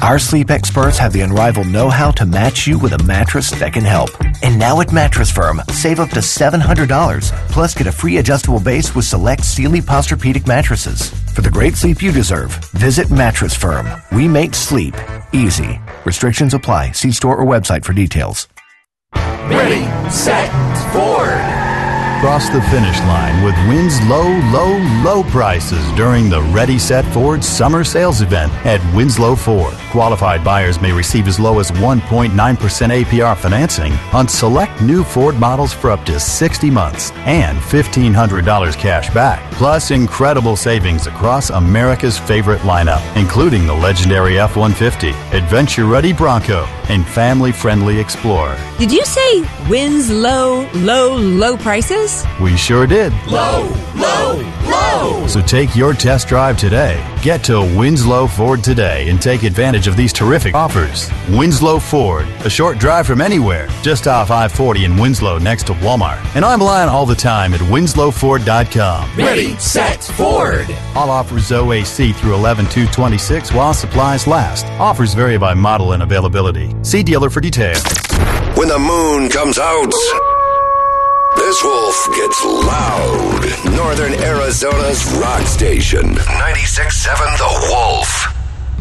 Our sleep experts have the unrivaled know-how to match you with a mattress that can help. And now at Mattress Firm, save up to $700, plus get a free adjustable base with select Sealy Posturepedic mattresses. For the great sleep you deserve, visit Mattress Firm. We make sleep easy. Restrictions apply. See store or website for details. Ready, set, forward. Cross the finish line with Wynn's low prices during the Ready Set Ford Summer Sales Event at Winslow Ford. Qualified buyers may receive as low as 1.9% APR financing on select new Ford models for up to 60 months and $1,500 cash back. Plus incredible savings across America's favorite lineup, including the legendary F-150, adventure-ready Bronco, and family-friendly Explorer. Did you say Wynn's low prices? We sure did. Low. So take your test drive today. Get to Winslow Ford today and take advantage of these terrific offers. Winslow Ford, a short drive from anywhere, just off I-40 in Winslow next to Walmart. And I'm online all the time at winslowford.com. Ready, set, forward. All offers OAC through 11/2/26 while supplies last. Offers vary by model and availability. See dealer for details. When the moon comes out, this wolf gets loud. Northern Arizona's rock station, 96.7 The Wolf.